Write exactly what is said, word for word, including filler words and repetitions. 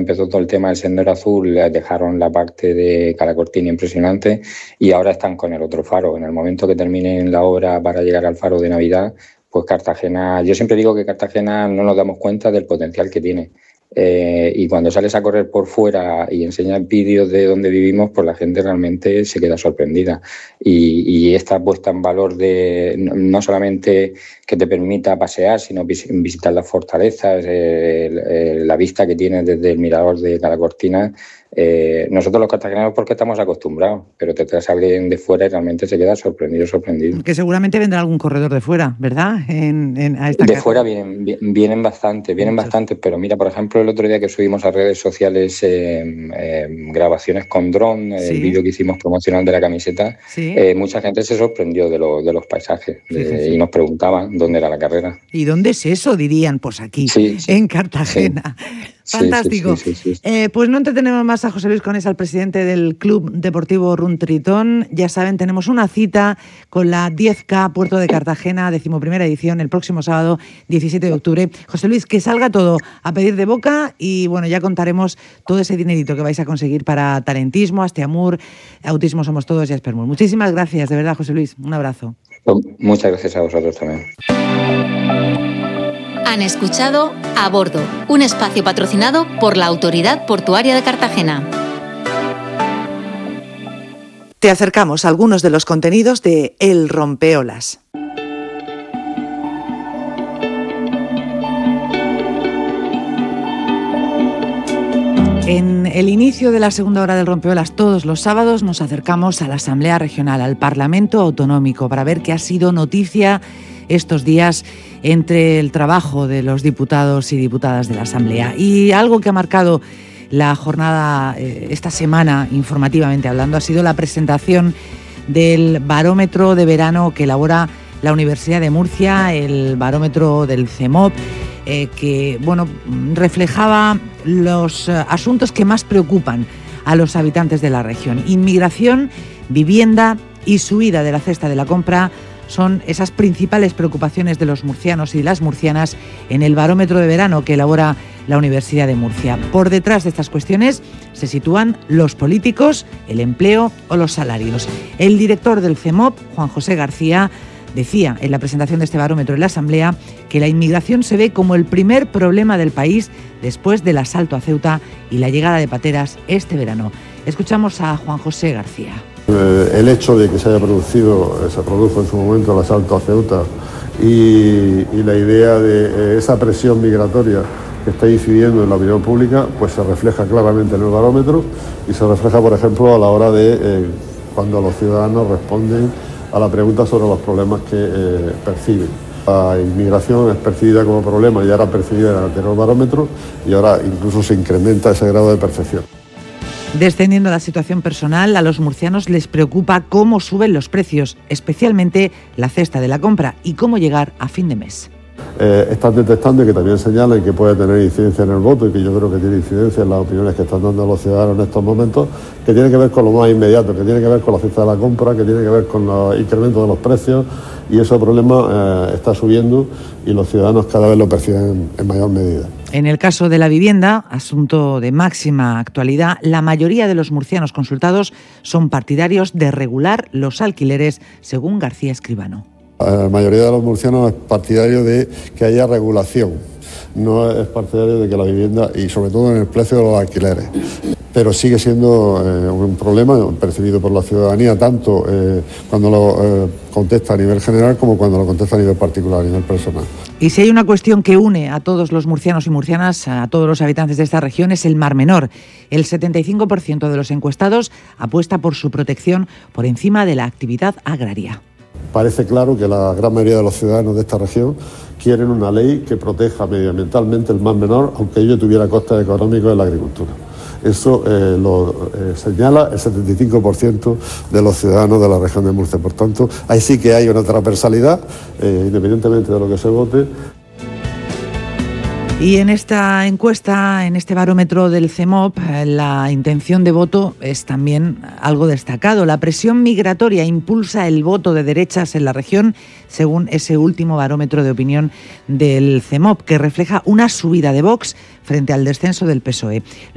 empezó todo el tema del Sendero Azul, les dejaron la parte de Calacortina impresionante y ahora están con el otro faro. En el momento que terminen la obra para llegar al faro de Navidad, pues Cartagena, yo siempre digo que Cartagena no nos damos cuenta del potencial que tiene. Eh, y cuando sales a correr por fuera y enseñas vídeos de donde vivimos, pues la gente realmente se queda sorprendida. Y, y esta puesta en valor de no, no solamente que te permita pasear, sino vis, visitar las fortalezas, eh, eh, la vista que tienes desde el mirador de Calacortina. Eh, nosotros los cartageneros porque estamos acostumbrados, pero te traes a alguien de fuera y realmente se queda sorprendido, sorprendido. Que seguramente vendrá algún corredor de fuera, ¿verdad? En, en, a esta de casa. fuera vienen, vienen bastante, vienen Muchos. bastantes, pero mira, por ejemplo, el otro día que subimos a redes sociales eh, eh, grabaciones con dron, sí. el vídeo que hicimos promocional de la camiseta, sí. eh, mucha gente se sorprendió de, lo, de los paisajes de, sí, sí, sí. y nos preguntaban dónde era la carrera. ¿Y dónde es eso? Dirían, pues aquí, sí, sí. en Cartagena. Sí. Fantástico. Sí, sí, sí, sí, sí. Eh, pues no entretenemos más a José Luis Conesa, el presidente del Club Deportivo Run Tritón. Ya saben, tenemos una cita con la diez K Puerto de Cartagena, decimoprimera edición, el próximo sábado, diecisiete de octubre. José Luis, que salga todo a pedir de boca y bueno, ya contaremos todo ese dinerito que vais a conseguir para Talentismo, Astiamur, Autismo Somos Todos y Aspermur. Muchísimas gracias, de verdad, José Luis. Un abrazo. Muchas gracias a vosotros también. Han escuchado A Bordo, un espacio patrocinado por la Autoridad Portuaria de Cartagena. Te acercamos a algunos de los contenidos de El Rompeolas. En el inicio de la segunda hora del Rompeolas, todos los sábados, nos acercamos a la Asamblea Regional, al Parlamento Autonómico, para ver qué ha sido noticia estos días entre el trabajo de los diputados y diputadas de la Asamblea. Y algo que ha marcado la jornada eh, esta semana, informativamente hablando, ha sido la presentación del barómetro de verano que elabora la Universidad de Murcia, el barómetro del CEMOP, eh, que bueno, reflejaba los eh, asuntos que más preocupan a los habitantes de la región. Inmigración, vivienda y subida de la cesta de la compra son esas principales preocupaciones de los murcianos y las murcianas en el barómetro de verano que elabora la Universidad de Murcia. Por detrás de estas cuestiones se sitúan los políticos, el empleo o los salarios. El director del CEMOP, Juan José García, decía en la presentación de este barómetro en la Asamblea que la inmigración se ve como el primer problema del país después del asalto a Ceuta y la llegada de pateras este verano. Escuchamos a Juan José García. El hecho de que se haya producido, se produjo en su momento el asalto a Ceuta y, y la idea de esa presión migratoria que está incidiendo en la opinión pública, pues se refleja claramente en el barómetro y se refleja, por ejemplo, a la hora de eh, cuando los ciudadanos responden a la pregunta sobre los problemas que eh, perciben. La inmigración es percibida como problema, ya era percibida en el anterior barómetro y ahora incluso se incrementa ese grado de percepción. Descendiendo a la situación personal, a los murcianos les preocupa cómo suben los precios, especialmente la cesta de la compra y cómo llegar a fin de mes. Eh, están detectando y que también señalan que puede tener incidencia en el voto y que yo creo que tiene incidencia en las opiniones que están dando los ciudadanos en estos momentos, que tiene que ver con lo más inmediato, que tiene que ver con la cesta de la compra, que tiene que ver con los incrementos de los precios y ese problema eh, está subiendo y los ciudadanos cada vez lo perciben en mayor medida. En el caso de la vivienda, asunto de máxima actualidad, la mayoría de los murcianos consultados son partidarios de regular los alquileres, según García Escribano. La mayoría de los murcianos es partidario de que haya regulación, no es partidario de que la vivienda, y sobre todo en el precio de los alquileres, pero sigue siendo eh, un problema percibido por la ciudadanía, tanto eh, cuando lo eh, contesta a nivel general como cuando lo contesta a nivel particular, a nivel personal. Y si hay una cuestión que une a todos los murcianos y murcianas, a todos los habitantes de esta región, es el Mar Menor. El setenta y cinco por ciento de los encuestados apuesta por su protección por encima de la actividad agraria. Parece claro que la gran mayoría de los ciudadanos de esta región quieren una ley que proteja medioambientalmente el Mar Menor, aunque ello tuviera costes económicos en la agricultura. Eso eh, lo eh, señala el setenta y cinco por ciento de los ciudadanos de la región de Murcia. Por tanto, ahí sí que hay una transversalidad, eh, independientemente de lo que se vote. Y en esta encuesta, en este barómetro del CEMOP, la intención de voto es también algo destacado. La presión migratoria impulsa el voto de derechas en la región, según ese último barómetro de opinión del CEMOP, que refleja una subida de Vox frente al descenso del P S O E.